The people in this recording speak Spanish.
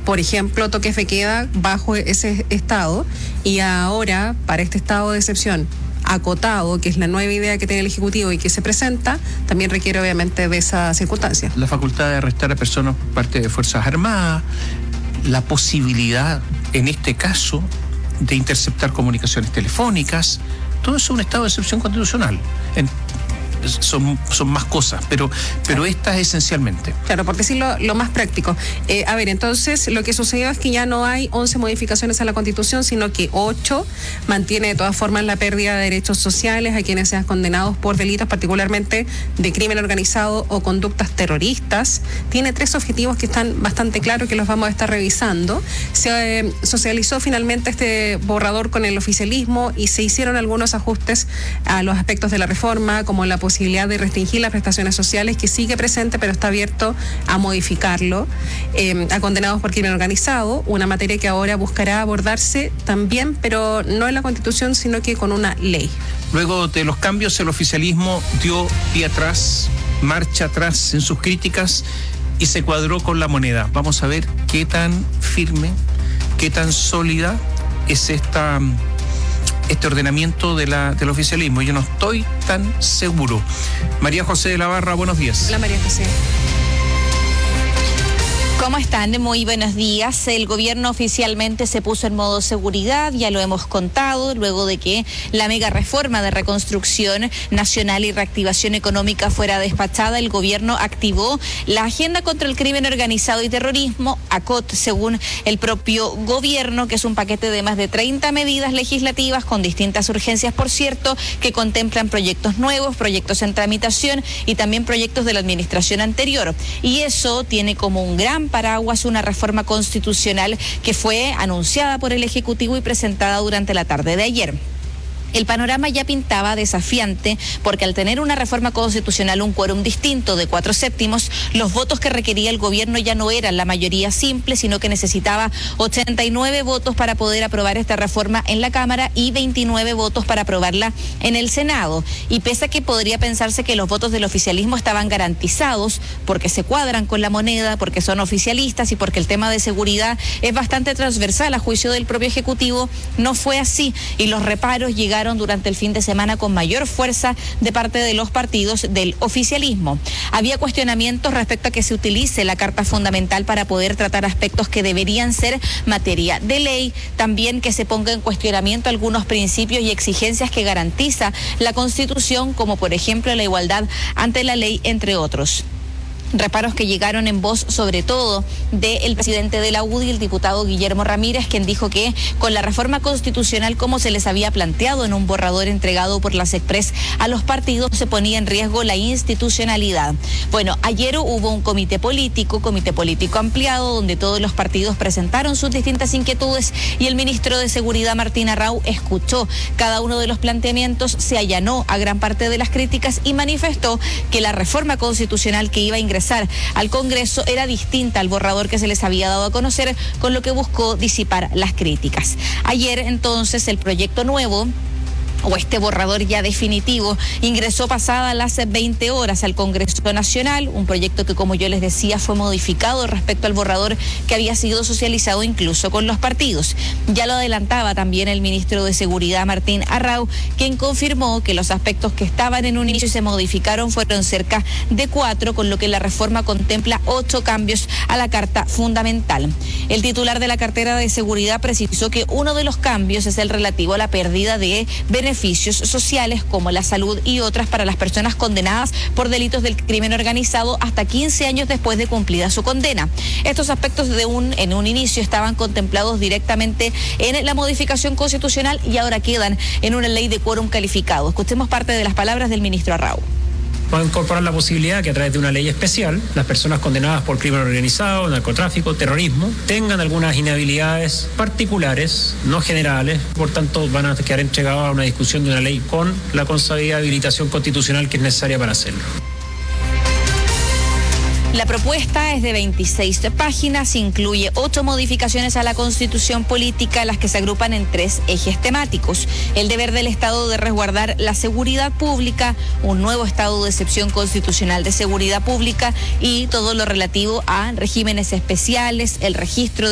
por ejemplo, toques de queda bajo ese estado, y ahora, para este estado de excepción acotado, que es la nueva idea que tiene el Ejecutivo y que se presenta, también requiere obviamente de esa circunstancia. La facultad de arrestar a personas por parte de Fuerzas Armadas, la posibilidad, en este caso, de interceptar comunicaciones telefónicas, todo eso es un estado de excepción constitucional. Son más cosas, pero esta esencialmente. Claro, por decirlo lo más práctico. A ver, entonces lo que sucedió es que ya no hay 11 modificaciones a la Constitución, sino que 8 mantiene de todas formas la pérdida de derechos sociales a quienes sean condenados por delitos, particularmente de crimen organizado o conductas terroristas. Tiene 3 objetivos que están bastante claros, que los vamos a estar revisando. Se socializó finalmente este borrador con el oficialismo y se hicieron algunos ajustes a los aspectos de la reforma, como la posibilidad de restringir las prestaciones sociales, que sigue presente, pero está abierto a modificarlo, a condenados por crimen organizado, una materia que ahora buscará abordarse también, pero no en la Constitución, sino que con una ley. Luego de los cambios, el oficialismo dio pie atrás, marcha atrás en sus críticas y se cuadró con la moneda. Vamos a ver qué tan firme, qué tan sólida es este ordenamiento del oficialismo. Yo no estoy tan seguro. María José de la Barra, buenos días. Hola, María José. ¿Cómo están? Muy buenos días. El gobierno oficialmente se puso en modo seguridad, ya lo hemos contado, luego de que la mega reforma de reconstrucción nacional y reactivación económica fuera despachada. El gobierno activó la agenda contra el crimen organizado y terrorismo, ACOT, según el propio gobierno, que es un paquete de más de 30 medidas legislativas con distintas urgencias, por cierto, que contemplan proyectos nuevos, proyectos en tramitación y también proyectos de la administración anterior. Y eso tiene como un gran paraguas una reforma constitucional que fue anunciada por el Ejecutivo y presentada durante la tarde de ayer. El panorama ya pintaba desafiante porque al tener una reforma constitucional un quórum distinto de 4/7, los votos que requería el gobierno ya no eran la mayoría simple, sino que necesitaba 89 votos para poder aprobar esta reforma en la Cámara y 29 votos para aprobarla en el Senado. Y pese a que podría pensarse que los votos del oficialismo estaban garantizados porque se cuadran con la moneda, porque son oficialistas y porque el tema de seguridad es bastante transversal a juicio del propio Ejecutivo, no fue así y los reparos llegaron durante el fin de semana con mayor fuerza de parte de los partidos del oficialismo. Había cuestionamientos respecto a que se utilice la Carta Fundamental para poder tratar aspectos que deberían ser materia de ley, también que se ponga en cuestionamiento algunos principios y exigencias que garantiza la Constitución, como por ejemplo la igualdad ante la ley, entre otros. Reparos que llegaron en voz sobre todo del presidente de la UDI, el diputado Guillermo Ramírez, quien dijo que con la reforma constitucional como se les había planteado en un borrador entregado por las Express a los partidos, se ponía en riesgo la institucionalidad. Bueno, ayer hubo un comité político ampliado donde todos los partidos presentaron sus distintas inquietudes y el ministro de Seguridad, Martín Arrau, escuchó cada uno de los planteamientos, se allanó a gran parte de las críticas y manifestó que la reforma constitucional que iba a ingresar al Congreso era distinta al borrador que se les había dado a conocer, con lo que buscó disipar las críticas. Ayer, entonces, el proyecto nuevo, o este borrador ya definitivo, ingresó pasadas las 20 horas al Congreso Nacional, un proyecto que, como yo les decía, fue modificado respecto al borrador que había sido socializado incluso con los partidos. Ya lo adelantaba también el ministro de Seguridad, Martín Arrau, quien confirmó que los aspectos que estaban en un inicio y se modificaron fueron cerca de 4, con lo que la reforma contempla 8 cambios a la Carta Fundamental. El titular de la cartera de Seguridad precisó que uno de los cambios es el relativo a la pérdida de beneficios sociales como la salud y otras para las personas condenadas por delitos del crimen organizado hasta 15 años después de cumplida su condena. Estos aspectos en un inicio estaban contemplados directamente en la modificación constitucional y ahora quedan en una ley de quórum calificado. Escuchemos parte de las palabras del ministro Arrau. Va a incorporar la posibilidad que a través de una ley especial las personas condenadas por crimen organizado, narcotráfico, terrorismo, tengan algunas inhabilidades particulares, no generales, por tanto van a quedar entregados a una discusión de una ley con la consabida habilitación constitucional que es necesaria para hacerlo. La propuesta es de 26 páginas, incluye 8 modificaciones a la Constitución política, las que se agrupan en 3 ejes temáticos: el deber del Estado de resguardar la seguridad pública, un nuevo estado de excepción constitucional de seguridad pública y todo lo relativo a regímenes especiales, el registro